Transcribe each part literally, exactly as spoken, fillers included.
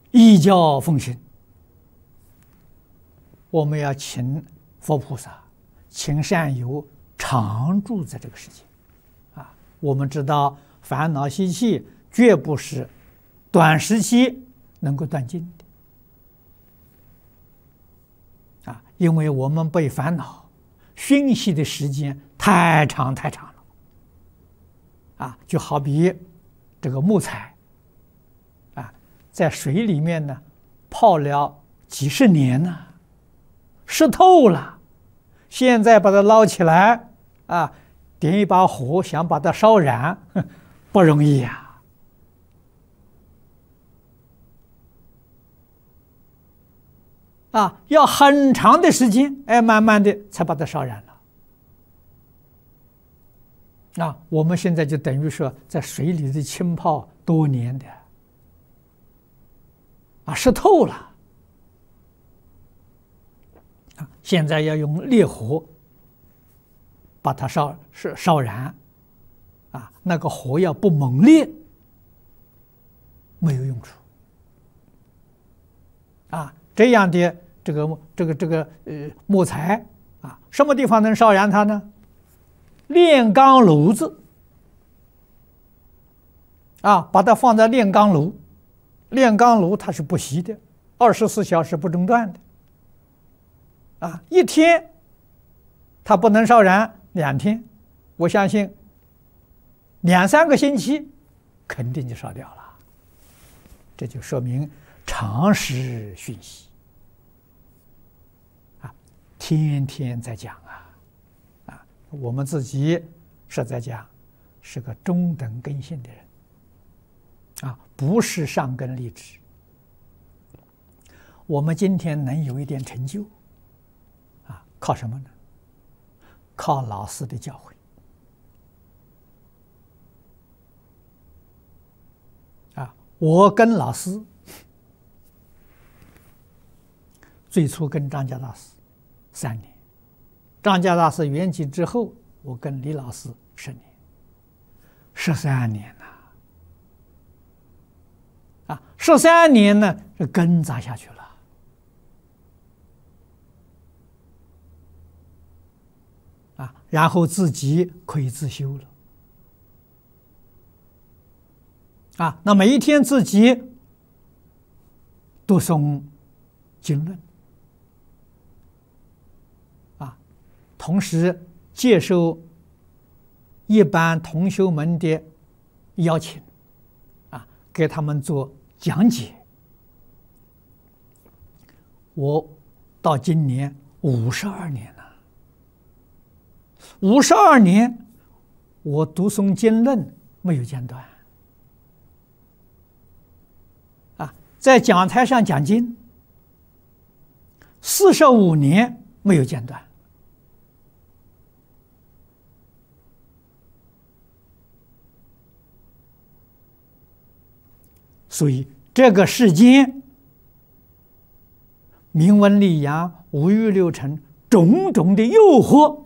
依教奉行。我们要请佛菩萨、请善友常住在这个世界。啊，我们知道烦恼习气绝不是短时期能够断尽的。啊，因为我们被烦恼熏习的时间太长太长了。啊，就好比这个木材，啊，在水里面呢泡了几十年呢，湿透了，现在把它捞起来，啊，点一把火想把它烧燃，不容易呀。啊，要很长的时间，哎，慢慢的才把它烧燃了。啊，我们现在就等于说在水里的浸泡多年的，啊，湿透了。啊，现在要用烈火把它烧烧烧燃，啊，那个火要不猛烈，没有用处。啊，这样的这个这个这个呃木材啊，什么地方能烧燃它呢？炼钢炉子啊，把它放在炼钢炉，炼钢炉它是不熄的，二十四小时不中断的。啊，一天它不能烧燃，两天，我相信两三个星期肯定就烧掉了。这就说明常识熏习啊，天天在讲啊。我们自己是在讲，是个中等根性的人，啊，不是上根立志。我们今天能有一点成就，啊，靠什么呢？靠老师的教诲。啊，我跟老师最初跟张家大师三年。张家大师圆寂之后，我跟李老师十年，十三年呐！啊，十三年呢，这根扎下去了。啊，然后自己可以自修了。啊，那每一天自己读诵经论。同时接受一般同修们的邀请，啊，给他们做讲解。我到今年五十二年了，五十二年，我读诵经论没有间断。啊，在讲台上讲经，四十五年没有间断。所以这个世间名闻利养、五欲六尘种种的诱惑，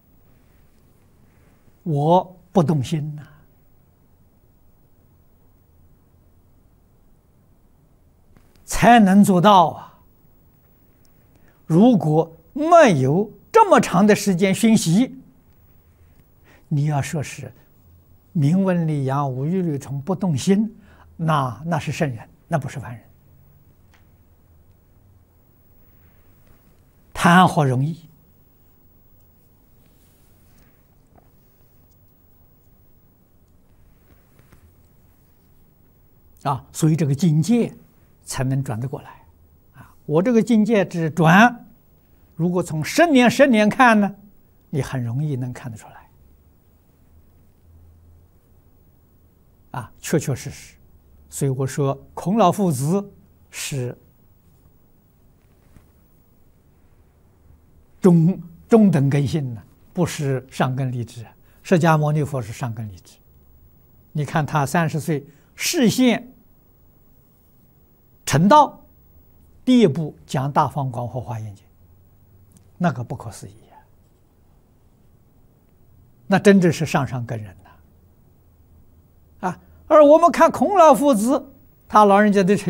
我不动心呐、啊，才能做到啊。如果没有这么长的时间熏习，你要说是名闻利养、五欲六尘不动心，那那是圣人，那不是凡人。谈何容易啊！所以这个境界才能转得过来啊！我这个境界只转，如果从十年十年看呢，你很容易能看得出来啊！确确实实。所以我说，孔老夫子是中中等根性呢，不是上根立志。释迦牟尼佛是上根立志。你看他三十岁示现成道，第一步讲《大方广佛华严经》，那个不可思议啊！那真正是上上根人呐！啊，而我们看孔老夫子，他老人家的成